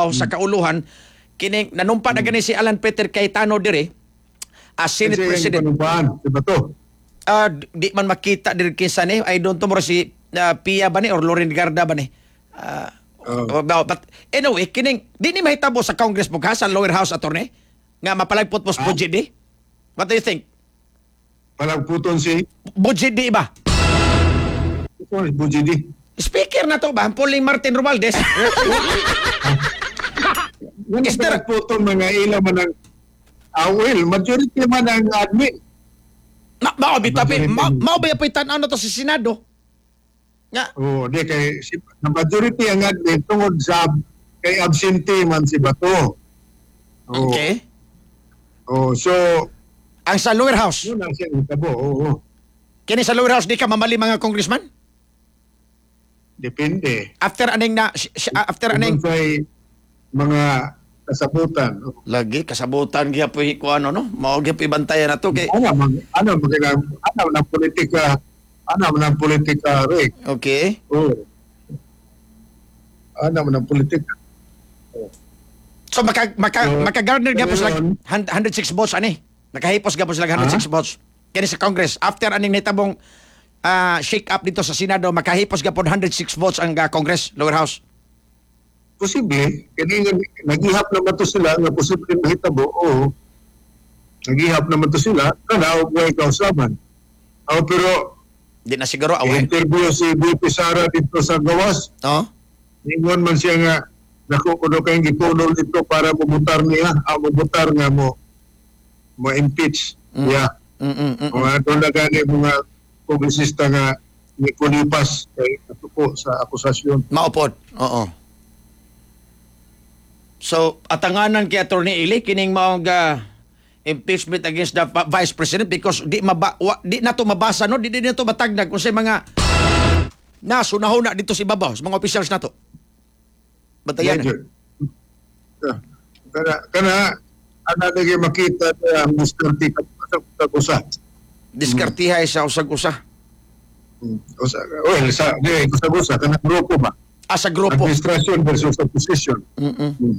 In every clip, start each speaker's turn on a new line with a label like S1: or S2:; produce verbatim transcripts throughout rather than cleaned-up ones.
S1: trabaho sa kauluhan kini nanumpa na gani si Alan Peter Cayetano dire as Senate
S2: Kasi
S1: President.
S2: yung panumpaan, di ba to?
S1: Ah, di man makita dir kinsa ni. I don't know mo si uh, Pia ba ni or Loren Garda ba ni. Ah,
S2: Oh.
S1: but anyway, kining di ni mahitabo sa Congress mo sa lower house attorney nga mapalagpot mo sa
S2: Ah?
S1: budget di. What do you think?
S2: Palagputon si
S1: Budget di ba?
S2: ito, Bu G D.
S1: Speaker na to ba? Pauling Martin Romualdez.
S2: Yan ang
S1: Mister
S2: palagputon mga ilan man ang awil. Majority man ang admin.
S1: Ma mao bitapi, ma mao ba yapay tan-aw na to sa Senado? Nga,
S2: Oh, di kay si, na majority ang admin tungod sa kay absentee man si Bato. Oh,
S1: okay.
S2: Oh, so
S1: Ang sa lower house.
S2: yun ang siya tabo. Oo, oh,
S1: Kini sa lower house di ka mamali mga congressman?
S2: depende.
S1: After aning na si- si- after aning
S2: Kung sa'y mga kasabutan. Oh.
S1: lagi kasabutan gyapon ko ano no? Mao gyapon bantayan na to kay
S2: Ano mag ano mag ano ng politika, ano ng politika Rick.
S1: okay.
S2: Oh. Ano ng politika.
S1: So maka maka
S2: So,
S1: maka-garner gyapon sila
S2: ngayon-
S1: one hundred six votes ani. Nakahipos gyapon sila one hundred six
S2: Ah?
S1: votes. Kini sa Congress after aning nitabong ah, shake up dito sa Senado makahipos gyapon one hundred six votes ang ah, Congress lower house.
S2: Posible, kani nagihap naman to sila nga posible mahitabo. Oo. Nagihap naman to sila kana og way kausaban. Oh, pero
S1: Di na siguro away.
S2: interview si B P Sara dito sa Gawas.
S1: Oh?
S2: Ingon man siya nga naku kuno kay gikunol dito para mabutar niya, ah, mabutar nga mo mo impeach.
S1: Mm.
S2: Yeah.
S1: Mm, mm, mm, mm.
S2: Mga doon na gani mga publisista nga ni kulipas kay natupo sa akusasyon.
S1: Maupod. Oo. So, atanganan kay Attorney Ili kining maong uh, impeachment against the pa- Vice President because di maba, wa, di na to mabasa no, di di na to matagdag kung sa mga nasunahon na dito si babaw, sa mga officials na to. Batayan.
S2: Medyo. Ah, Kana kana ana lagi makita na ang diskarte ka usa.
S1: Diskartihay sa usag-usa.
S2: Usa. Well, sa di usa usa kana grupo ba?
S1: Ah, sa grupo.
S2: Administration versus opposition.
S1: Mm-mm.
S2: Hmm.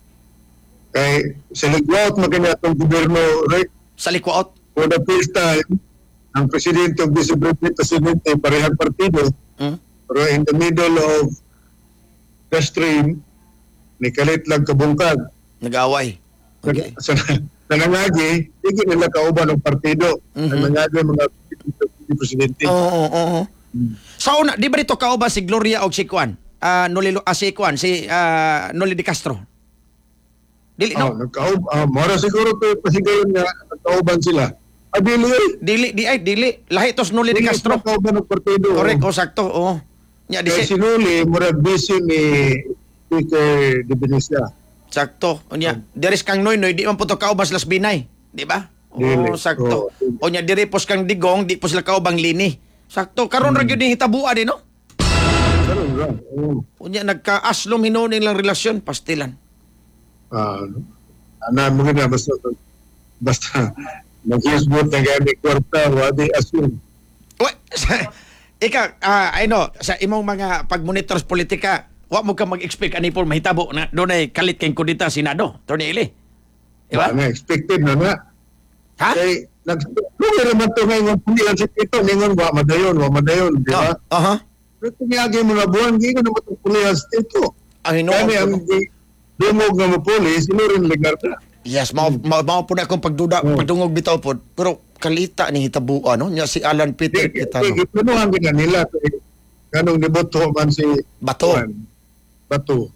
S2: Kay sa ligwat magana atong gobyerno right
S1: Sa likwaot.
S2: for the first time ang presidente ug vice-presidente parehang partido
S1: Mm?
S2: pero in the middle of the stream ni kalit lang kabungkag.
S1: Nag-away. Okay.
S2: Sa nanangagi, hindi nila kauban ng partido.
S1: Mhm.
S2: Nanangagi mga presidente.
S1: Oo, oo, oo. Sa una, di ba dito kauba si Gloria o si Kwan? Ah, Noli ah, si Kwan, si ah, Noli de Castro. Dili
S2: Oh,
S1: no.
S2: nagkaub, ah, mara siguro to pasigayon nga nagkauban sila. Adili,
S1: Dili di ay dili lahi tos Noli de Castro.
S2: Kauban ng partido.
S1: Correct o sakto. Oo. Nya di
S2: Kaya
S1: si
S2: sinuli, murag busy ni Speaker de Benicia.
S1: sakto. Nya diris kang Noynoy di man puto kaubas las Binay, di ba?
S2: Dili.
S1: Oo, sakto.
S2: Oo.
S1: O nya diri pos kang Digong, di pos sila kaubang Lini. Sakto. Karon ra gyud ni hitabuan di no.
S2: Karon ra. Oo.
S1: Unya nagka-aslom hinuon nilang relasyon pastilan.
S2: Ah, ana mo na basta basta nag-isbot na gani kwarta, wadi assume.
S1: Uy, ika, ah, I know, sa imong mga pag-monitor sa politika, wa mo ka mag-expect ani po mahitabo na doon ay kalit kayong kudita Senado, Attorney Ili. Diba?
S2: Ano, expected na na.
S1: Ha?
S2: Kay nag-lugar naman ito ngayon, hindi lang si Tito, ngayon, wa madayon, wa madayon, di ba?
S1: Oh, aha.
S2: Pero tingagi mo na buwan, hindi ko naman itong pulihan si Tito.
S1: Ang
S2: Kaya
S1: hinuon
S2: ang dumog na mo pulis, sino rin Ligarda.
S1: Yes, mao mao mao po na akong pagduda,
S2: Oh.
S1: pagdungog bitaw po. Pero kalita ni hitabuan, no? Nya si Alan Peter
S2: Di,
S1: Cayetano.
S2: di, planuhan din na nila. kay Kanong deboto man si
S1: Bato.
S2: Juan, Bato.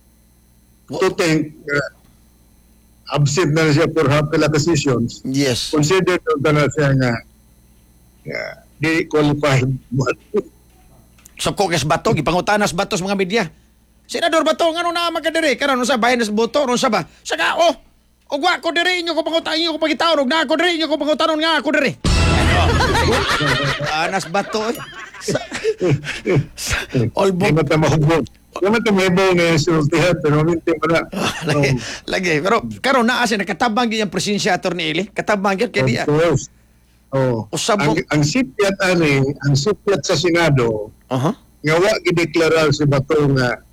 S2: To think, uh, absent na siya for half the positions.
S1: Yes.
S2: Considered na na siya nga uh, di qualified.
S1: So kokes Bato, gipangutanas Bato sa mga media. Senador Bato, ngano na magkadiri? Karon sa bahin sa boto, ron sa ba? Saka, oh, og wa ko diri inyo ko pangutan inyo ko pagitaon og na ako diri inyo ko pangutanon nga ako diri. Anas Bato. Eh. Sa, sa, Olbo.
S2: Di mata mahubog. Di mata mahubog na yung sultihan, pero minti mo na.
S1: lagi, lagi. Pero karon naa siya nakatabang gyud ang presensya Attorney Ili. Katabang gyud kay
S2: Of
S1: diya.
S2: course. Oh.
S1: Usab
S2: Ang,
S1: mo-
S2: ang sipyat ani, ang sipyat sa Senado,
S1: Aha.
S2: nga wa gideklarar si Bato nga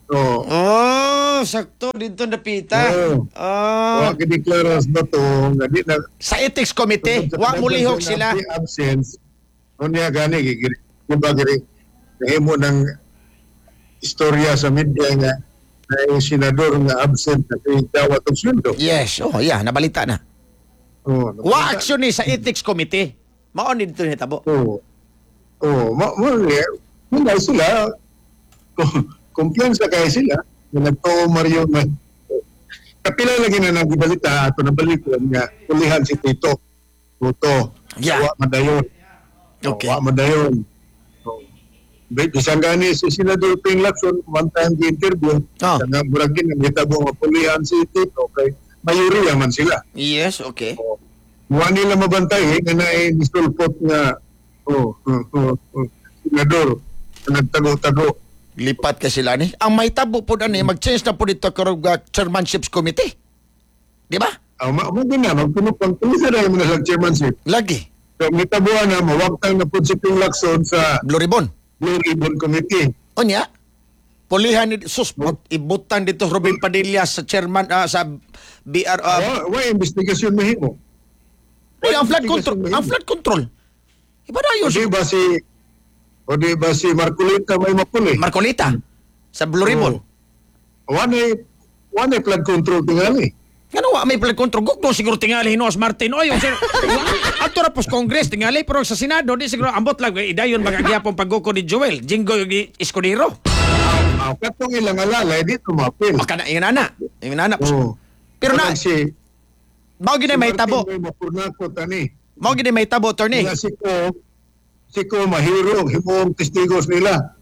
S2: So,
S1: Oh, sakto dito napita.
S2: Oo.
S1: Oh.
S2: wa gideklaras ba to nga di na
S1: Sa ethics committee, wa mo lihok sila.
S2: absence unya gani gigiri di ba giri nahimo ng istorya sa media nga na yung senador nga absent na kay dawat og sweldo.
S1: Yes, oh yeah, nabalita na.
S2: Oh,
S1: Wa action ni sa ethics committee. Mao ni dito hitabo.
S2: Oo. Oo, mo mo hindi sila ko- kumpiyansa kay sila na nagtuo Mario na kapila lagi na nagibalita ato na balikon nga pulihan si Tito Tuto.
S1: Yeah.
S2: Wa madayon.
S1: Okay.
S2: Wa madayon. So, bisan gani si Senador Ping Lacson one time di interview
S1: Oh.
S2: sa nga murag din nangita mo nga pulihan si Tito kay mayoriya man sila.
S1: Yes, okay.
S2: Oh. Wa nila mabantay eh, nga na eh, nisulpot nga oh, oh, oh, oh, senador na nagtago-tago.
S1: Lipat ka sila ni. Ang may tabo po na ni, mag-change na po dito karong uh, chairmanships committee. Di ba?
S2: Ah, ma mo gina magpunupang tulisa na yung mga chairmanship.
S1: Lagi.
S2: So mitabuan na mawagtang na po si Ping Lacson sa
S1: Blue Ribbon.
S2: Blue Ribbon Committee.
S1: O niya, pulihan ni sus, mag ibutang dito Robin Padilla sa chairman, ah, sa B R, uh,
S2: Uh, wa investigasyon mahimo.
S1: Uy, ang flood control, ang flood control. Iba na yun.
S2: O di ba si o di ba si Marcolita may mapuli?
S1: Marcolita, sa Blue Ribbon.
S2: Wa na wa na flood control tingali.
S1: Ano wa may flood control? Gugno siguro tingali Hinos Martin. Oy, sir. Ato na po sa Congress tingali, pero sa Senado, di siguro ambot lang. Idayon magagyapong pagguko ni Joel, Jingo Escudero.
S2: Ah, katong ilang alalay dito mapil.
S1: O kana, yung nana. Yung nana.
S2: Oh.
S1: Pero na,
S2: si
S1: mao gini may tabo.
S2: May mapurnako tani.
S1: Mao gini may tabo, attorney.
S2: Nga si ko, si ko mahiro, himong testigos nila.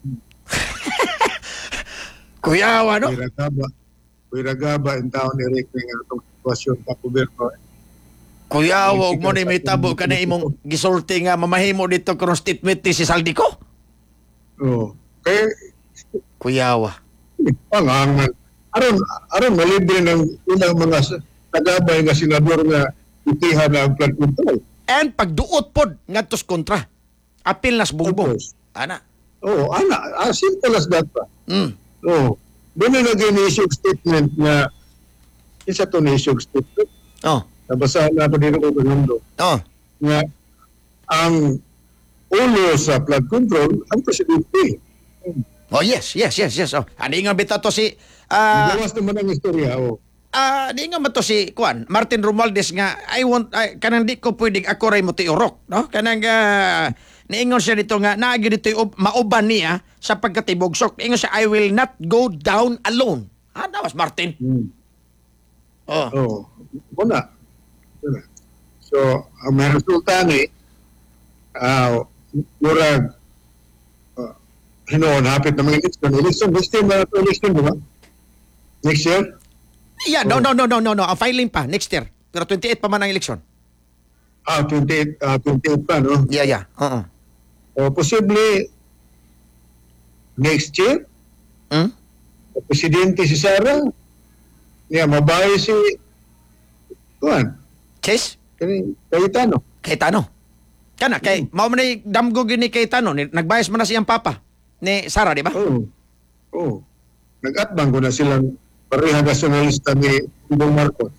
S1: Kuya, ano?
S2: Kuya Gaba, Kuya Gaba, ang taon ni Rick ng atong sitwasyon sa gobyerno.
S1: Kuya, wag mo ni may tabo ka na imong gisulti nga mamahimo dito karong statement ni si Saldico.
S2: Oo. Kaya,
S1: Kuya, wa.
S2: pangangan. Aron, aron, malibre ng ilang mga sa- tagabay nga senador nga itihan na ang flood control.
S1: And pagduot pod ngadtos kontra. Apil nas bungbong.
S2: Of course.
S1: Ana.
S2: Oo, ana, as simple as that pa.
S1: Mm.
S2: Oo. Doon na nag-issue statement nga, isa to na-issue statement.
S1: Oh.
S2: Nabasahan na ito dito ko kanundo.
S1: Oh.
S2: Nga, ang ulo sa flood control, ang presidente.
S1: Oh yes, yes, yes, yes. Oh. Ani nga bitato si ah
S2: Gawas naman ang istorya. Oh.
S1: ah di nga man to si Juan Martin Romualdez nga I want ay, kanang di ko pwedeng ako ray mo tiurok, no? Kanang uh, niingon siya dito nga naagi dito yung mauban niya sa pagkatibogsok. Ingon siya I will not go down alone. Ah, was Martin.
S2: Hmm.
S1: Oh.
S2: Oo. Muna. Muna. So, ang may resulta ni, ah, murag, uh, hinoon, hapit na mga election. Election, next year na ito election, di ba? Next year?
S1: Yeah, no, no, no, no, no, no. Ang filing pa next year. Pero twenty-eight pa man ang eleksyon.
S2: Ah, twenty-eight, ah, twenty-eight pa, no?
S1: Yeah, yeah. Oo.
S2: O, posible, next year,
S1: Hmm?
S2: o presidente si Sara, niya, mabahay si, kuhan,
S1: Chase?
S2: kani, Cayetano.
S1: Cayetano. Kana kay mao man ni damgo gini Cayetano ni nagbayas man na siyang papa ni Sara, di ba?
S2: Oo. Oo. Nag-atbang ko na silang parehang nasyonalista ni Bongbong Marcos.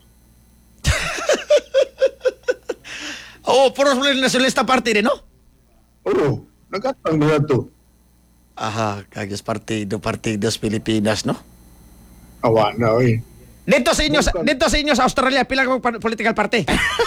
S1: Oo, puro sila nacionalista party din, no?
S2: Oo. Nag-atbang nila to.
S1: Aha, kagas partido, partidos Pilipinas, no?
S2: Awa na, eh.
S1: Dito sa inyo, sa, dito sa inyo sa Australia, pila ka pa- political party?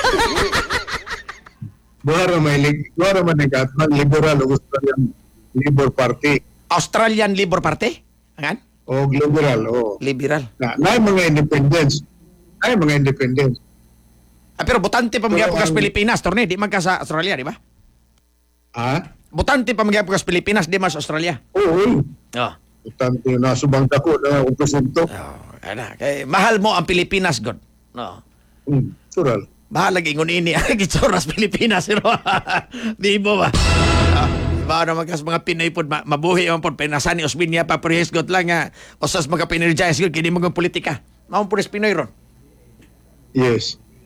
S2: Buhara may lig, buhara man nag-atbang liberal o Australian Labour Party.
S1: Australian Labour Party? Angan?
S2: O liberal, o.
S1: Liberal.
S2: Na, na mga independents. Na mga independents.
S1: Ah, pero botante pa magyapon ka sa
S2: ang-
S1: Pilipinas, torne, di man ka sa Australia, di ba?
S2: Ha?
S1: Botante pa magyapon ka sa Pilipinas, di man sa Australia.
S2: Oo.
S1: Oh.
S2: Tanto yung nasubang dako na kung presento.
S1: Oh, ana, kay mahal mo ang Pilipinas, God. No.
S2: Hmm. Sural.
S1: Bahala ingon ini ang gitsoras Pilipinas pero di mo ba? Ah, ba naman kas mga Pinoy pod ma- mabuhi man pod pinasani Osminia pa parehas got lang nga usas mga pinergize gud kini mga politika. Mao pod Pinoy ron.
S2: Yes.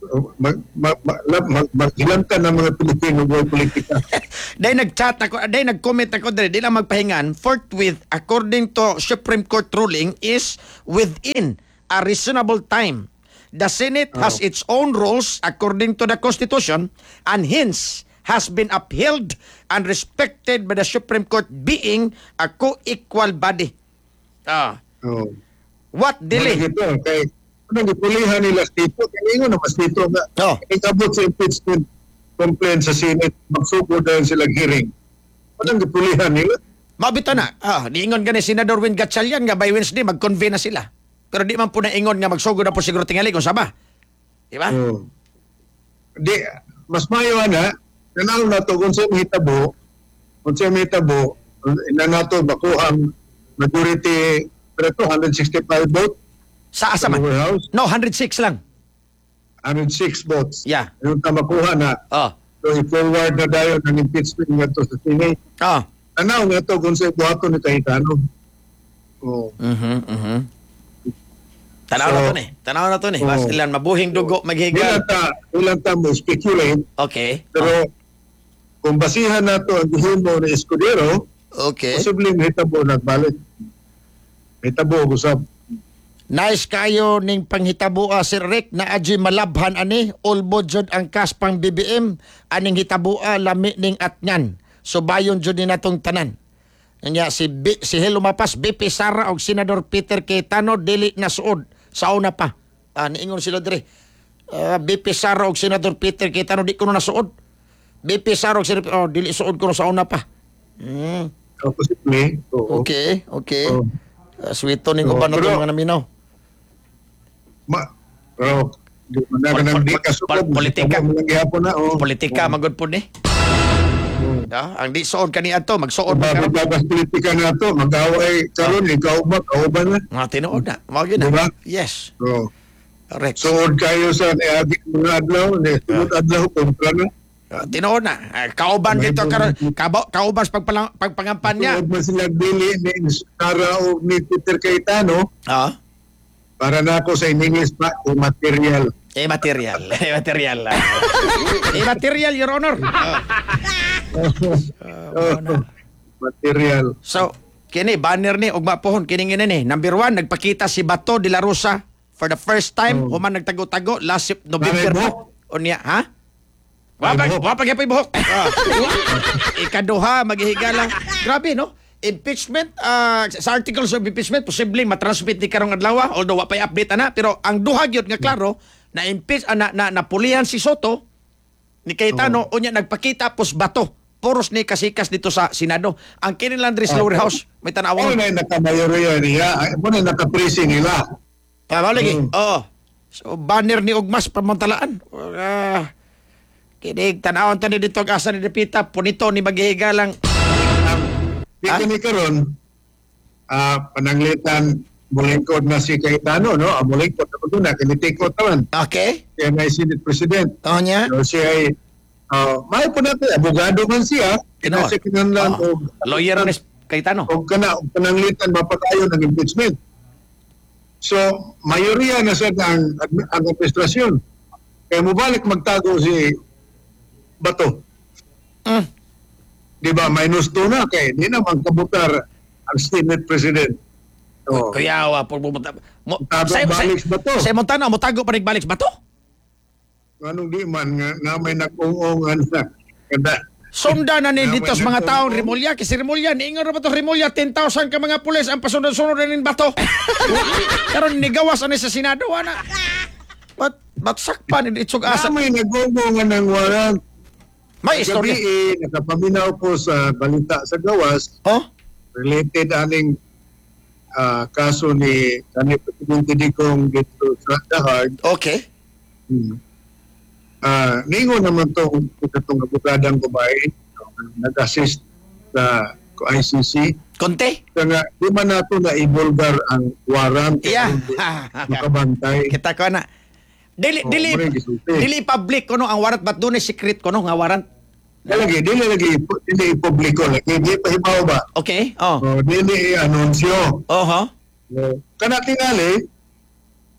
S2: mag, mag, mag, mag, maghilantan ng mga Pilipino ng politika.
S1: Dahil nag-chat ako, dahil nag-comment ako dahil di lang magpahingan, forthwith, according to Supreme Court ruling, is within a reasonable time. The Senate has
S2: Oh.
S1: its own rules according to the Constitution and hence has been upheld and respected by the Supreme Court being a co-equal body. Ah,
S2: Oh.
S1: what delay?
S2: Ito, kay anong ipulihan nila Tito, kaya ingon na mas Tito nga.
S1: Oh.
S2: Ikabot sa impeachment complaint sa Senate, magsugod dahil sila hearing. Anong ipulihan nila?
S1: Mabito na. Ah, niingon gani Senador Win Gatchalian nga by Wednesday mag-convene na sila. Pero di man po na ingon nga magsugod na po siguro tingali kung saba. Di ba?
S2: Oh. Di, mas mayo na, nanalo na to kung saan hitabo, kung saan hitabo, na nato bakuhang majority, pero ito, one hundred sixty-five votes
S1: Sa asa
S2: sa
S1: man?
S2: lower house,
S1: No, one hundred six lang.
S2: one hundred six votes.
S1: Yeah.
S2: Yung tamakuha na,
S1: Oh.
S2: so i-forward na dayon ng impeachment nga to sa Senate.
S1: Oh.
S2: Anaw nga to kung saan buhato ni Cayetano. Oh.
S1: Mhm, mhm. Tanaw na
S2: So,
S1: to ni. Tanaw na to ni.
S2: oh.
S1: Basta ilan mabuhing dugo
S2: Ilan
S1: maghigal.
S2: ta, ilan ta mo speculate,
S1: Okay.
S2: pero kung basihan na to ang gihimo ni Escudero,
S1: Okay.
S2: posibleng hitabo nagbalik. Hitabo usab.
S1: Nice kayo ning panghitabua Sir Rick na adji malabhan ani ulbod jud ang kas pang B B M aning hitabua lami ning atngan. Subayon jud ni natong tanan. Nya si B, si Helo Mapas, B P Sara og Senador Peter Cayetano dili na suod sa una pa. Ah, niingon sila dire. Ah, B P Sara og Senador Peter Cayetano di kuno na suod. B P Sara og Senador oh, dili suod kuno sa una pa. Hmm.
S2: So, posible. Oo.
S1: Okay, okay.
S2: Oo.
S1: Uh, sweeto ning
S2: Oo,
S1: uban
S2: pero-
S1: natong mga naminaw.
S2: Ma, pero di man na
S1: Pol-
S2: kanang
S1: pol-
S2: di
S1: pol-
S2: kasugod.
S1: politika.
S2: Hitabo mo lang gihapon na. Oh.
S1: Politika magud pud ni.
S2: Oo.
S1: Ah, ang di suod kani adto magsuod
S2: Bago
S1: magkaroon.
S2: bagas politika na to, mag-away karon ikaw ba, kauban na.
S1: Mga tinuod na. Mao gyud na.
S2: Diba?
S1: Yes.
S2: So,
S1: Correct.
S2: suod kayo sa niagi mga adlaw, ni sunod adlaw kontra na.
S1: Ah, tinuod na. Ah, kauban
S2: May
S1: dito
S2: po-
S1: karon kauban kauban sa pagpalang pagpangampanya.
S2: Suod man sila dili ni Sara o ni Peter Cayetano
S1: Ah.
S2: para na ako sa English pa, material.
S1: Eh material. Eh material. Eh material, Your Honor. Ah.
S2: Material.
S1: So, kini banner ni ug mapuhon kini ngini ni. Number one, nagpakita si Bato de la Rosa for the first time.
S2: Oh.
S1: Human nagtago-tago last Sep- November
S2: May
S1: pa.
S2: buhok.
S1: Unya, ha?
S2: May
S1: Wapag,
S2: buhok.
S1: wapag yapay buhok. Ah. Ikaduha, maghihigala. Grabe, no? Impeachment, ah, sa articles of impeachment, posibleng matransmit ni karong adlaw, although wapay update ana, pero ang duha gyud nga klaro, na impeach, ah, na, na, napulihan si Soto, ni Cayetano, unya nagpakita pos Bato. Puros ni kasikas dito sa Senado. Ang kinilandris
S2: Oh.
S1: lower house, may
S2: Ano
S1: tanawon.
S2: na yung nakamayorya niya? Ano na nakaprisi nila?
S1: Tama lagi.
S2: Mm.
S1: Oo. So, banner ni Ugmas pamantalaan. Ah, kinig, tanawon tani dito ang asa ni Depita, punito ni maghihigalang.
S2: Di
S1: Ha?
S2: kini karon ah pananglitan mulingkod na si Cayetano, no? Ang mulingkod na ko na kinitikot naman.
S1: Okay.
S2: Siya na Senate President.
S1: Oo niya.
S2: So siya ay uh, may po natin, abogado man siya.
S1: Tinood.
S2: Kasi kinanlan
S1: Oo.
S2: o
S1: Lawyer ni Cayetano.
S2: o kana o pananglitan mapakayo ng impeachment. So, mayoriya na sa ang, ang administrasyon. Kaya mubalik magtago si Bato.
S1: Mm.
S2: Di ba? Minus two na kay di na magkabutar ang Senate President. So,
S1: Kuya, wa po bumunta. Mo,
S2: Tago balik ba to?
S1: Sa Montana, mo tago pa rin balik ba to?
S2: anong di man nga, nga may nag-ung-ungan na kada.
S1: Sunda na ni
S2: Nga
S1: dito
S2: may
S1: sa mga
S2: nagtungtong.
S1: taong Rimulya. Kasi Rimulya, niingon na ba to Rimulya? ten thousand ka mga pulis ang pasunod-sunod na nin bato. Pero nigawas ani sa Senado, ana. Ba't, ba't sakpan ni Itsog
S2: Asa
S1: Asa?
S2: may nag-ung-ungan ng warrant.
S1: May istorya.
S2: Gabi, eh, nakapaminaw po sa balita sa gawas
S1: Oh?
S2: related aning ah, kaso ni kanhi Presidente Digong dito sa Dahag.
S1: Okay.
S2: Hmm. Ah, ningo naman to itong abogadang babae nag-assist sa I C C.
S1: Konti?
S2: Kaya nga, di man nato na i-vulgar ang warrant
S1: Yeah.
S2: hindi makabantay.
S1: Kita ko na. Dili,
S2: Oh,
S1: dili,
S2: muna gisulti.
S1: dili public ko no ang warrant. Ba't doon secret ko no nga warrant?
S2: Lagi, dili lagi, dili i-publiko lagi. Di pa hibaw ba?
S1: Okay. Oh.
S2: O, dili i-anunsyo.
S1: Oho.
S2: O, kana tingali,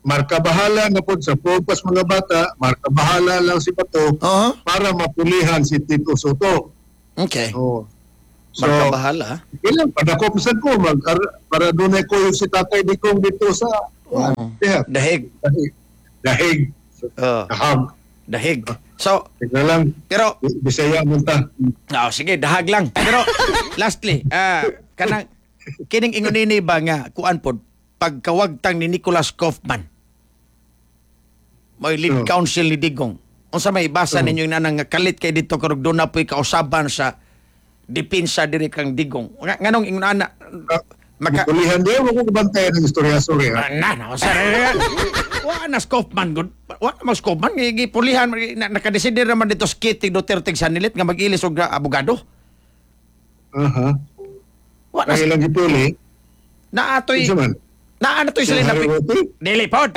S2: marka bahala na po sa focus mga bata, marka bahala lang si Bato
S1: Oo.
S2: para mapulihan si Tito Soto.
S1: Okay.
S2: Oh. So,
S1: Marka bahala.
S2: ilang padakopisan ko mag para doon ko yung si Tatay Dikong dito sa
S1: Oo.
S2: yeah,
S1: Dahig.
S2: dahig. Dahig.
S1: Oo.
S2: Dahag.
S1: Dahig. So,
S2: Tignan lang.
S1: pero
S2: Bisaya mo ta.
S1: oh, sige, dahag lang. Pero lastly, ah kanang kining ingon ini ba nga kuan pod pagkawagtang ni Nicholas Kaufman. Mo'y lead
S2: Oh.
S1: counsel ni Digong. Unsa may basa
S2: Oh.
S1: ninyo na nga kalit kay dito karog doon na po'y kausaban sa depensa diri kang Digong. Nga, nganong ingon ana maka
S2: Mapulihan din mo ko bantayan ng istorya sorry ha.
S1: na na sa wa na Kaufman good. Wa na mas Kaufman gi pulihan na, nakadesider naman dito sa Kitty Duterte sa nilit nga mag-ilis og ah, abogado.
S2: Aha.
S1: Wa na
S2: Ang ilang gipuli.
S1: na atoy
S2: Isa man.
S1: na ano to sila na
S2: Harry Roque?
S1: Dili pod.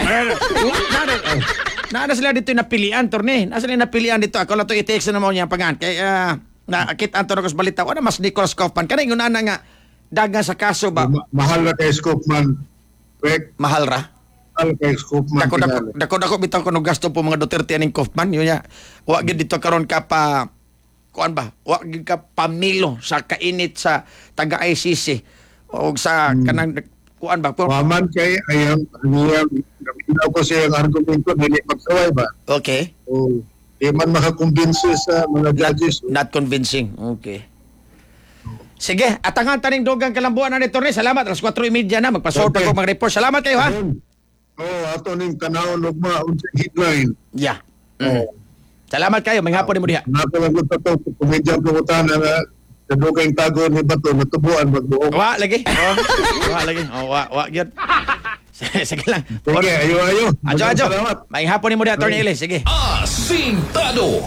S1: Na na sila dito napilian torne. Na sila napilian dito. Ako lang to i-text na mo niya pangan kay uh, nakita anto ko sa balita. Wala mas Nicholas Kaufman. Kana ingon ana nga dagan sa kaso ba
S2: Ma- mahal na kay Scopeman. Correct?
S1: mahal ra.
S2: Mahal kay Scopeman.
S1: Dako dako dako dako bitaw ko no gasto po mga Duterte aning Kaufman yun ya. Wa gid dito karon ka pa kuan ba? Wa gid ka pamilo sa kainit sa taga I C C o sa kanang kuan ba? Pero-
S2: Waman kay ayang aniyang naminaw ko siya ang argumento dili magsaway ba?
S1: Okay.
S2: O di man makakumbinsi sa mga judges.
S1: Not convincing. Okay. Sige, atangan taning dugang kalambuan na ni Torne. Salamat. Alas kwatro y media na. Magpasort
S2: Okay.
S1: ako mga report. Salamat kayo, ha?
S2: Ayun. Oh, ato ning kanahon ug maun sa headline.
S1: Yeah.
S2: Oh.
S1: Salamat kayo. May hapon ni mo diha.
S2: Nato lang ko to komedya ko utana nga sa dugay tago ni Bato natubuan magbuo.
S1: Wa lagi. Oh. Wa lagi. Oh, wa, wa, gyud. Sige lang.
S2: Okay, ayo ayo.
S1: Ajo, ajo.
S2: Salamat.
S1: May hapon ni mo diha, Torne Ilis. Sige.
S3: Asintado.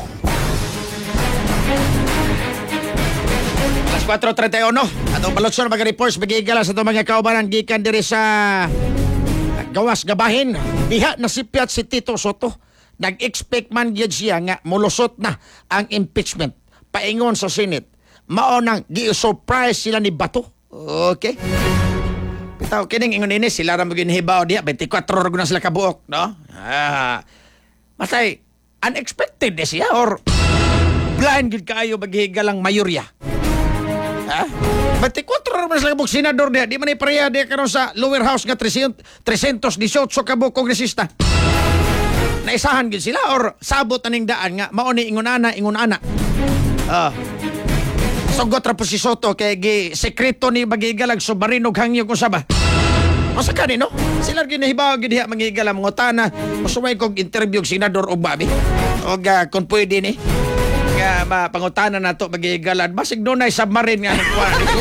S1: Alas kwatro treinta y uno. Atong balotson mga reports. Magigala sa itong mga kaubanan. Gikan diri sa gawas gabahin. Diha nasipyat si Tito Soto. Nag-expect man gyud siya nga mulusot na ang impeachment. Paingon sa Senate. Mao nang gi-surprise sila ni Bato. Okay. Bitaw kining ingon ini sila ra magin hibaw diha twenty-four ra gud na sila kabuok, no? Ah. Masay unexpected di siya or blind gud kaayo maghigalang mayorya. Ha? twenty-four ra man sila kabuok senador diha, di man ni pareha diha karon sa lower house nga three hundred eighteen kabuok kongresista. Naisahan gud sila or sabot aning daan nga mao ni ingon ana ingon ana. Ah. Sugot ra po si Soto kay gi sekreto ni magigalag submarino hangyo kung saba. Masa kani no? Sila ginahibaw gid diha mangigalang mga tana. Masuway kog interview og senador og babi. Og uh, kung pwede ni nga mapangutana nato magigalan basig dunay submarine nga nagkuha dito.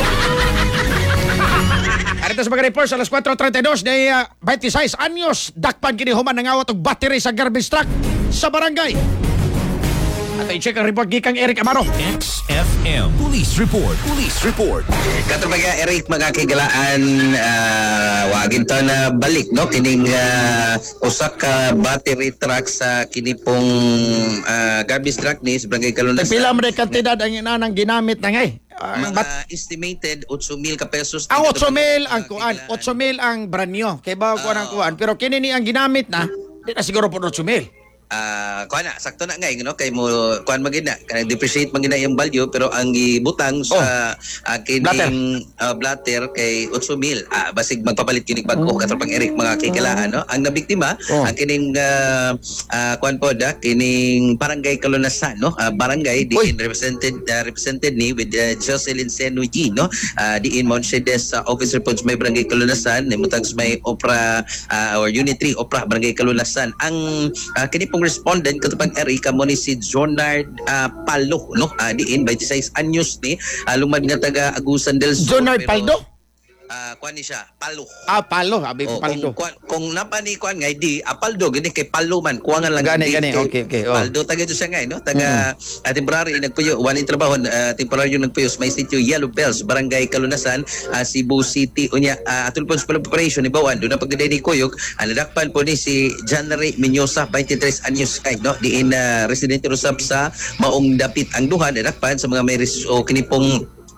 S1: Arito sa mga reports alas kwatro treinta y dos day uh, twenty-six anyos dakpan kini human nangawat og battery sa garbage truck sa barangay. Ato i-check ang report gikang Eric Amaro.
S3: X F M Police Report. Police Report.
S4: Kato mga Eric mga kigalaan uh, wagin to na balik no kining uh, usak ka battery truck sa kini pong uh, garbage truck ni sa Barangay Kalunas.
S1: Pila man kantidad ang inanang ginamit na ngay. Ang
S4: Mga
S1: bat-
S4: estimated eight mil ka pesos.
S1: ang
S4: Dito
S1: eight
S4: to,
S1: mil
S4: mga
S1: ang kuan,
S4: kigalaan.
S1: eight mil ang branyo. Kay ba ko ang kuan, pero kini ni ang ginamit na, di na siguro po eight mil.
S4: Ah, kuan na sakto na ngay no kay mo kuan magina kanang depreciate magina yung value pero ang gibutang sa oh. kining
S1: Blatter.
S4: uh, blatter kay eight mil. Ah, basig magpapalit kining bangko oh. katong pang Eric mga kikilaan no. Ang nabiktima
S1: Oh.
S4: ang kining uh, uh, kuan pod ah, kining Barangay Kalunasan no. Uh, barangay diin represented uh, represented ni with uh, Jocelyn Senuji no. Uh, diin Mount Cedes uh, Office Reports may Barangay Kalunasan nimutag may opera uh, or Unit three opera Barangay Kalunasan. Ang uh, kini respondent katupang Erika mo ni si Jonard uh, Palo no uh, diin twenty-six anyos ni uh, lumad nga taga Agusan del Sur.
S1: Jonard Paldo?
S4: Uh, kuan ni siya Palo.
S1: Ah, Palo, abi
S4: O,
S1: Paldo.
S4: kung, kuan, kung napa ni kuan nga di Apaldo gani kay Palo man kuwangan lang
S1: Gani,
S4: di
S1: gani.
S4: kay
S1: Okay, okay, oh.
S4: Paldo taga ito siya nga eh, no taga mm. uh, temporary nagpuyo wali trabaho uh, temporary nagpuyo sa may sitio Yellow Bells Barangay Kalunasan uh, Cebu City unya uh, atol po sa preparation ni Bawan do na pagdiday ni Kuyog ang nadakpan po ni si January Menyosa twenty-three anyos kay no diin uh, residente usab sa Maong Dapit ang duha nadakpan sa mga may res- o kinipong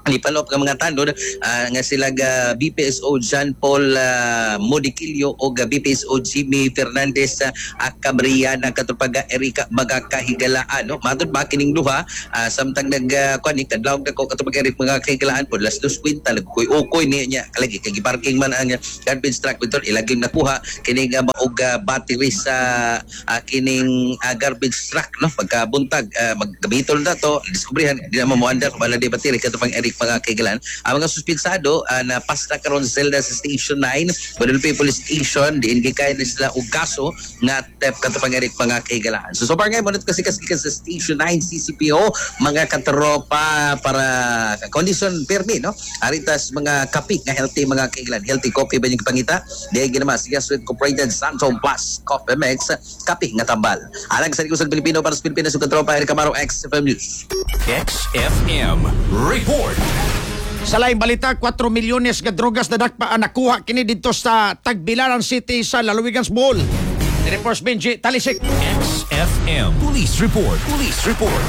S4: Nipalop ka mga tanod ah, nga sila ga B P S O John Paul uh, Modiquillo o ga B P S O Jimmy Fernandez sa uh, Cabriana katupaga Erika Baga Kahigalaan no matod ba kining duha uh, samtang nag uh, kuan kadlawg ko katupaga Erika Baga Kahigalaan po las dos kwenta nagkuy ukoy niya kalagi kay parking man ang garbage truck dito ilagay nakuha kining uh, maog uh, battery sa uh, kining uh, garbage truck no pagkabuntag uh, magkabitol na to diskubrihan di na mamuandar wala di battery katupang Erika mga kaigalan. Ang mga suspitsado uh, na pasta karon sa Station nine, Guadalupe Police Station, diin gikay na sila og kaso nga theft katupang erik mga kaigalan. So so far nga mo kasi kasi sa Station nine C C P O mga katropa para condition permi no. Aritas mga kapik nga healthy mga kaigalan. Healthy coffee ba yung pangita? Di ginamas yes with Cooperated Santo Plus Coffee Mix kapik nga tambal. Alang sa Kusang Pilipino para sa Pilipinas ug katropa Eric Camaro X F M News.
S3: X F M Report.
S1: Sa laing balita, four milyones nga drogas na dakpa ang nakuha kini dito sa Tagbilaran City sa Lalawigan Bohol. Reports Benji Talisik.
S3: X F M Police Report. Police Report.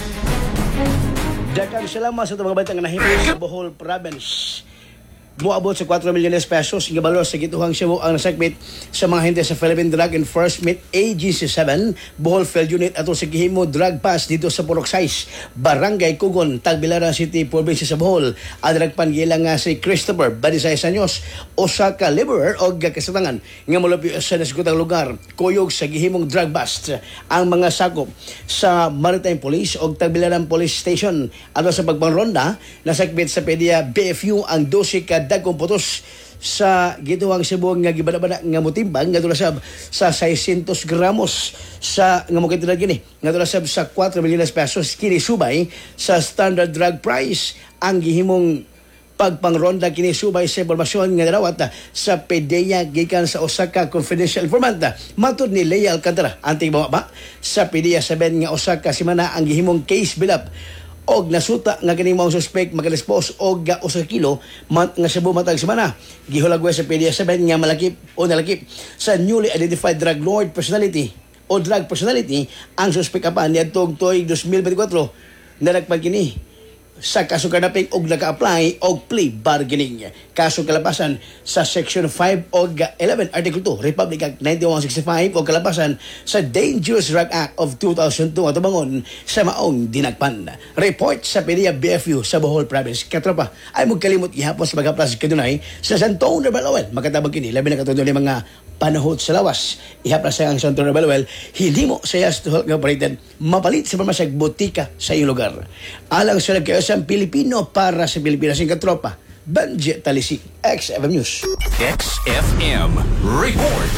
S5: Daghang salamat sa mga bantang nahimong sa Bohol Province. Moabot sa four milyones pesos nga balor sa gituhang Cebu ang nasakmit sa mga hente sa Philippine Drug Enforcement Agency seven Bohol Field Unit ato sa gihimo drug pass dito sa Purok Size, Barangay Kugon, Tagbilaran City, Probinsya sa Bohol. Ang nagpanggila nga si Christopher Badisayas Anyos, usa ka laborer o kasatangan nga mulupyo sa nasgutang lugar kuyog sa gihimong drug bust ang mga sakop sa Maritime Police o Tagbilaran Police Station ato sa pagpangronda nasakmit sa pedya B F U ang twelve ka dagkong putos sa gituhang Cebu nga gibada-bada nga motimbang nga tulasab sa six hundred gramos sa nga mo kitulad gini nga tulasab sa four milyones pesos kini subay sa standard drug price ang gihimong pagpangronda kini subay sa impormasyon nga darawat sa PDEA gikan sa Osaka confidential informant matud ni Leia Alcantara anting baba sa PDEA seven nga Osaka simana ang gihimong case build-up og nasuta nga kining mga suspect magadispose og ga usa kilo mat nga Cebu matag semana gihulagway sa P D S seven nga malakip o nalakip sa newly identified drug lord personality o drug personality ang suspect apan niadtong tuig twenty twenty-four na nagpagkini sa kaso kanaping og naka-apply og plea bargaining. Kaso kalapasan sa Section five og eleven Article two Republic Act ninety-one sixty-five o kalapasan sa Dangerous Drug Act of two thousand two at bangon sa maong dinagpan. Report sa PDEA B F U sa Bohol Province. Katropa, ay magkalimot gihapon sa pagkaplas kadunay sa Santong Rebelawel. Makatabag kini labi na katundo ni mga panahot sa lawas. Ihaplas sa ang Santong Rebelawel, hindi mo sa yas to operated mapalit sa pamasyag botika sa iyong lugar. Alang sa nagkayosang Pilipino para sa Pilipinas yung katropa. Benji Talisik, X F M News.
S3: X F M Report.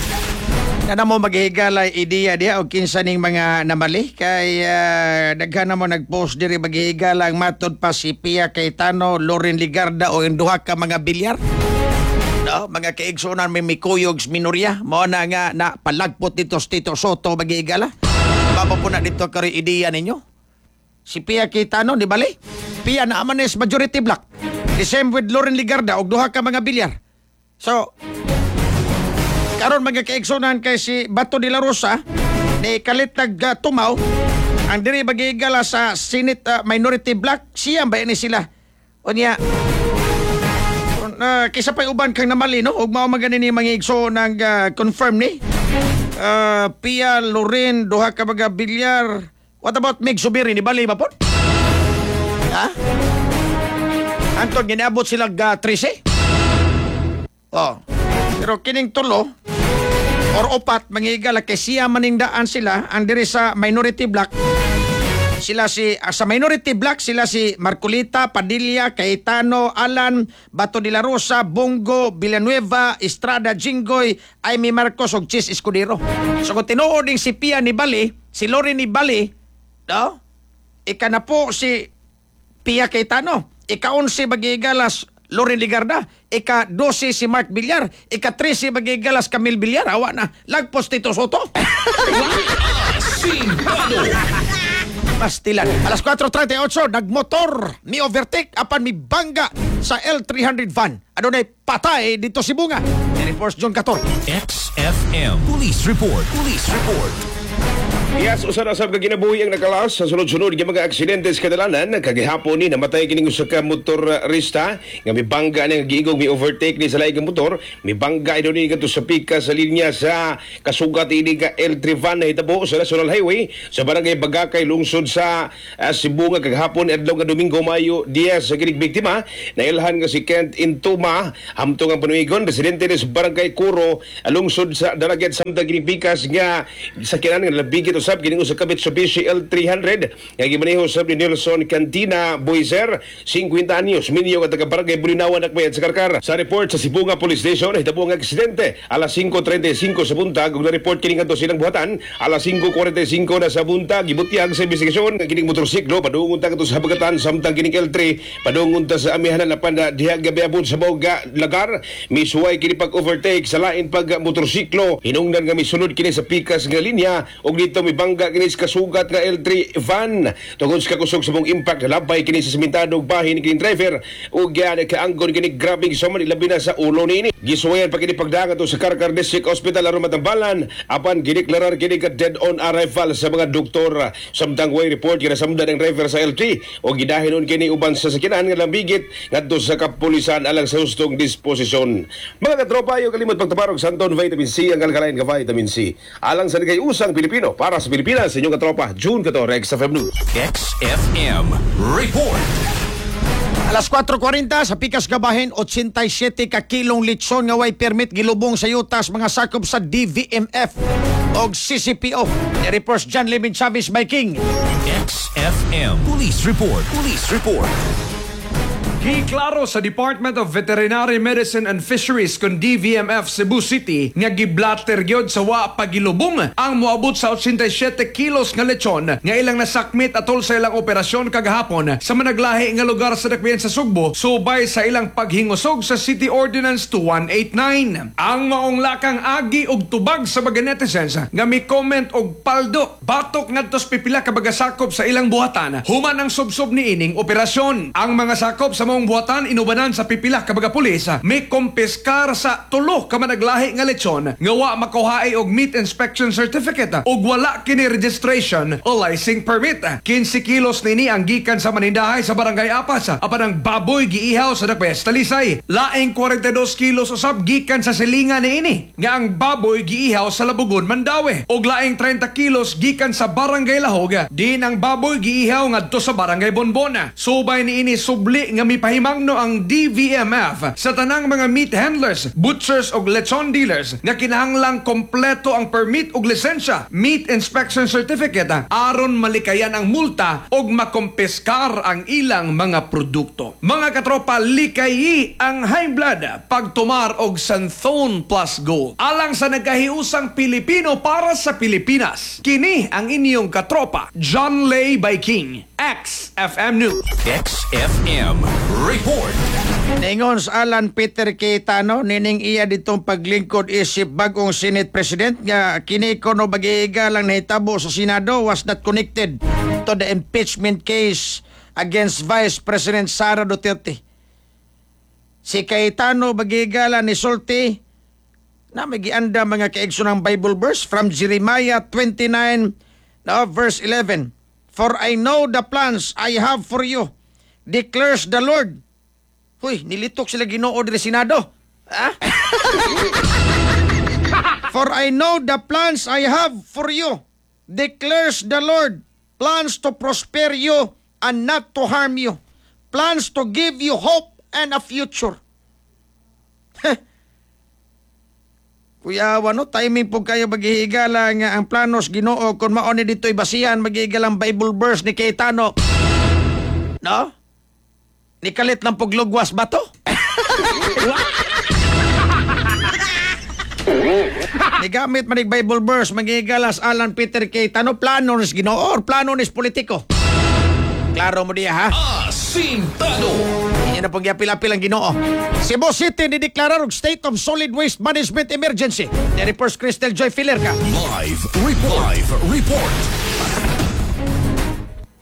S1: Na mo maghihigalay ideya diha o kinsa ning mga namali kay uh, daghan na mo nagpost diri maghihigalang matod pa si Pia Cayetano, Loren Ligarda o yung duha ka mga bilyar. No, mga kaigsunan may Mikoyogs Minoria mo na nga na palagpot dito sa Tito Soto maghihigala. Baba po na dito kari ideya ninyo. Si Pia Cayetano di bali? Pia na amanes majority block. The same with Loren Ligarda og duha ka mga bilyar. So karon mga kaigsunan kay si Bato de la Rosa ni kalitag uh, tumaw ang diri magigala sa Senate uh, minority block siya ba ni sila unya uh, kisa pa uban kang namali no ug mao magani ni mga igso nang uh, confirm ni uh, Pia Loren duha ka mga bilyar. What about Meg Subiri ni bali ba po? Ha? Anton ginaabot sila ga trese. Oh. Pero kining tulo or opat mangigala kay siya maningdaan sila ang diri sa minority block. Sila si uh, sa minority block sila si Marcolita, Padilla, Cayetano, Alan, Bato de la Rosa, Bongo, Villanueva, Estrada, Jinggoy, Aimee Marcos ug Chis Escudero. So kung tinuod ning si Pia ni Bali, si Loren ni Bali, no? Ika na po si Pia Cayetano, ika-onse magigalas Loren Ligarda, ika-twelve si Mark Villar, ika-thirteen magigalas Camille Villar, awa na, lagpos Tito Soto. Pastilan. Alas four thirty-eight, nagmotor, mi overtake, apan mi bangga sa L three hundred van. Ano na patay dito si Bunga. Reports John Cator.
S3: X F M Police Report. Police Report.
S6: Yes, usa na sab ka ginabuhi ang nakalas sa sunod-sunod nga mga aksidente sa kadalanan. Kagihapon ni namatay kining usa ka motorista nga mibangga nga giigong mi overtake ni sa laing nga motor. Mibangga ino ni kadto sa pika sa linya sa kasugat ini ka L three van na hitabo sa National Highway sa barangay Bagakay lungsod sa uh, Cebu nga kagahapon adlaw nga Domingo Mayo ten sa kining biktima. Nailhan nga si Kent Intuma hamtong ang panuigon residente ni sa barangay Kuro lungsod sa Dalaget samtang kining pikas nga sa kinan nga labigit usab kining usa ka Mitsubishi L three hundred nga gimaneho usab ni Nelson Cantina Boiser fifty anyos minyo nga taga barangay Bulinawan Akbayan sa Karkar. Sa report sa Cebu nga Police Station hitabo nga aksidente alas five thirty-five sa buntag ug na-report kining kadto silang buhatan alas five forty-five na sa buntag gibutyag sa investigasyon nga kining motorsiklo padungon ta kadto sa habagatan samtang kining L three padungon ta sa amihanan na panda diha gabiabon sa Boga Lagar misuway kini pag overtake sa lain pag motorsiklo hinungdan nga misunod kini sa pikas nga linya ug dito mibangga kini sa kasugat nga L three van tungod sa kusog sa mong impact labay kini sa simentado ug bahin kining driver ug yan kaanggon kini grabing suman ilabi na sa ulo niini gisuwayan pa kini pagdangat sa Karkar District Hospital aron matambalan apan gideklarar kini ka dead on arrival sa mga doktor samtang way report kina samdan ang driver sa L three ug gidahinon kini uban sa sakyanan nga lambigit ngadto sa kapulisan alang sa hustong disposisyon. Mga katropa ayo kalimot pagtaparog sa Anton Vitamin C ang kalkalain nga vitamin C alang sa nagay usang Pilipino para sa Pilipinas sa inyong katropa June fourteen X F M News.
S3: X F M Report.
S1: Alas four forty sa Pikas Gabahin, eighty-seven ka kilong litson nga way permit gilubong sa yutas mga sakop sa D V M F og C C P O. Reports John Lemon Chavez by King.
S3: X F M Police Report. Police Report.
S7: Giklaro sa Department of Veterinary Medicine and Fisheries kon D V M F Cebu City nga giblatter gyud sa wa pagilubong ang moabot sa eighty-seven kilos nga lechon nga ilang nasakmit atol sa ilang operasyon kagahapon sa managlahi nga lugar sa dakbayan sa Sugbo subay sa ilang paghingusog sa City Ordinance two one eight nine. Ang maong lakang agi og tubag sa mga netizens nga mi comment og paldo batok ngadto sa pipila ka bagasakop sa ilang buhatan human ang subsob ni ining operasyon. Ang mga sakop sa maong buhatan inubanan sa pipila ka baga pulis may kompiskar sa tulo ka managlahi nga lechon nga wa makuhaay og meat inspection certificate ug wala kini registration o licensing permit. fifteen kilos nini ang gikan sa manindahay sa barangay Apas apan ang baboy giihaw sa Dakbayas Talisay. Laing forty-two kilos usab gikan sa silingan niini nga ang baboy giihaw sa Labugon Mandawi ug laing thirty kilos gikan sa barangay Lahog din ang baboy giihaw ngadto sa barangay Bonbon. Subay niini subli nga mi pahimangno ang D V M F sa tanang mga meat handlers, butchers ug lechon dealers nga kinahanglang kompleto ang permit ug lisensya, meat inspection certificate aron malikayan ang multa ug makompiskar ang ilang mga produkto. Mga katropa, likayi ang high blood pagtumar og Santhone Plus Gold. Alang sa nagkahiusang Pilipino para sa Pilipinas. Kini ang inyong katropa, John Lay by King, X F M News.
S3: X F M Report.
S1: Ningon sa Alan Peter Cayetano, nining iya ditong paglingkod isip bagong Senate President nga kini ko no bagiiga lang nahitabo sa Senado was not connected to the impeachment case against Vice President Sara Duterte. Si Cayetano bagiiga lang ni Sulti na magianda mga kaigso ng Bible verse from Jeremiah twenty-nine now verse eleven. For I know the plans I have for you, declares the Lord. Huy, nilitok sila Ginoo diri Senado. Ha? For I know the plans I have for you, declares the Lord. Plans to prosper you and not to harm you. Plans to give you hope and a future. Kuya, ano, timing po kayo maghihigala nga ang planos Ginoo kung maoni dito'y basihan maghihigalang Bible verse ni Cayetano. No? Nikalit lang puglugwas ba to? Nigamit manig Bible verse maghihigalas Alan Peter Cayetano plano nis Ginoo or plano nis politiko. Klaro mo diya ha?
S3: Asintado.
S1: Yan na pong yapil-apil ang Ginoo. Cebu City nideklarar og state of solid waste management emergency. Dari First Crystal Joy Filerka.
S3: Live report. Live report.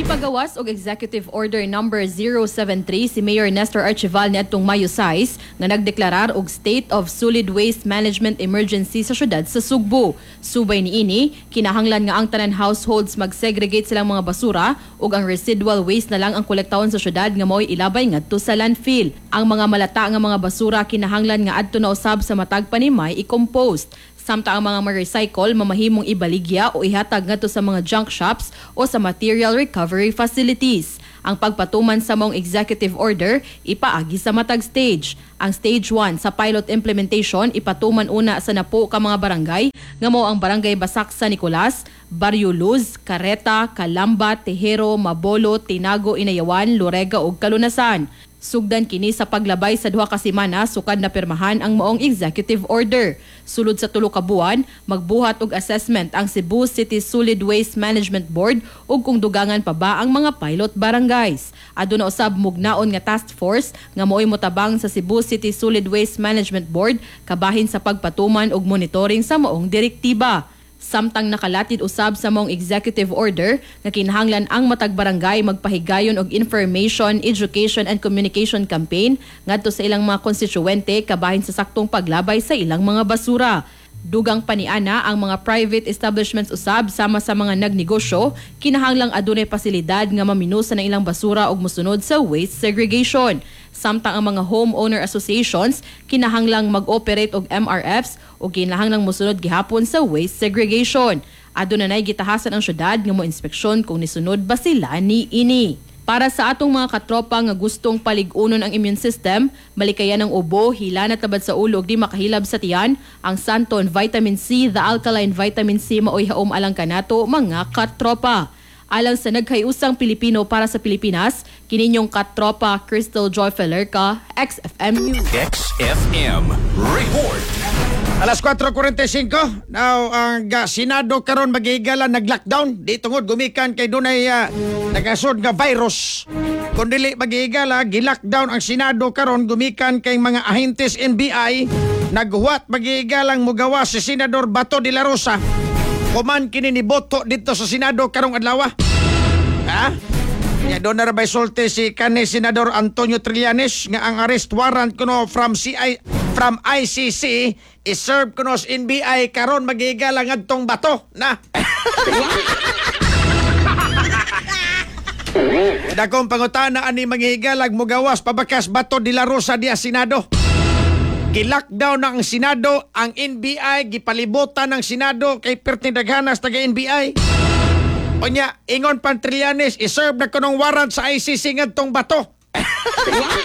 S8: Nipagawas og Executive Order number zero seven three si Mayor Nestor Archival niadtong Mayo sais nga nagdeklarar og State of Solid Waste Management Emergency sa syudad sa Sugbo. Subay niini, kinahanglan nga ang tanan households mag-segregate silang mga basura ug ang residual waste na lang ang kolektahon sa syudad nga mao'y ilabay ngadto sa landfill. Ang mga malata nga mga basura kinahanglan nga adto na usab sa matag panimay i-compost. Samtang ang mga ma-recycle mamahimong ibaligya o ihatag ngadto sa mga junk shops o sa material recovery facilities. Ang pagpatuman sa mong executive order ipaagi sa matag stage. Ang stage one sa pilot implementation ipatuman una sa napo ka mga barangay nga mao ang Barangay Basak sa Nicolas, Barrio Luz, Careta, Calamba, Tejero, Mabolo, Tinago, Inayawan, Lorega ug Kalunasan. Sugdan kini sa paglabay sa duha ka semana sukad na pirmahan ang maong executive order. Sulod sa tulo ka buwan, magbuhat og assessment ang Cebu City Solid Waste Management Board ug kung dugangan pa ba ang mga pilot barangays. Aduna usab mugnaon nga task force nga mo'y motabang sa Cebu City Solid Waste Management Board kabahin sa pagpatuman og monitoring sa maong direktiba. Samtang nakalatid usab sa mong executive order nga kinahanglan ang matag barangay magpahigayon og information, education and communication campaign ngadto sa ilang mga konstituente kabahin sa saktong paglabay sa ilang mga basura. Dugang paniana ang mga private establishments usab sama sa mga nagnegosyo kinahanglang adunay pasilidad nga maminusa ng ilang basura ug mosunod sa waste segregation. Samtang ang mga homeowner associations kinahanglang mag-operate og M R Fs o kinahanglang mosunod gihapon sa waste segregation. Aduna nay gitahasan ang syudad nga mo-inspeksyon kung nisunod ba sila ni ini. Para sa atong mga katropa nga gustong paligunon ang immune system, malikayan ng ubo, hila na tabad sa ulo ug di makahilab sa tiyan, ang Santon Vitamin C, the alkaline vitamin C maoy haom alang kanato mga katropa. Alang sa nagkayusang Pilipino para sa Pilipinas, kininyong katropa Crystal Joy Felerca, X F M News.
S3: X F M Report.
S1: Alas four forty-five. Now, ang uh, Senado karon magigala nag-lockdown. Di tungod gumikan kay dunay uh, nagasod nga virus. Kung dili magigala, gi-lockdown ang Senado karon gumikan kay mga ahentes N B I. Naghuwat magigalang mugawa si Senador Bato de la Rosa. Kuman kini ni boto dito sa Senado karong adlaw. Ha? Ya doon na rabay solte si kanhi Senador Antonio Trillanes nga ang arrest warrant kuno from C I from I C C i-serve kuno sa N B I karon magigala ngadtong Bato na. Dakong pangutana ani maghigalag mugawas pabakas Bato de la Rosa dia Senado. Gi-lockdown na ang Senado, ang N B I gipalibutan ng Senado kay perti daghanas taga N B I. Onya, ingon pan Trillanes, i-serve na kunong warrant sa I C C ngadtong Bato.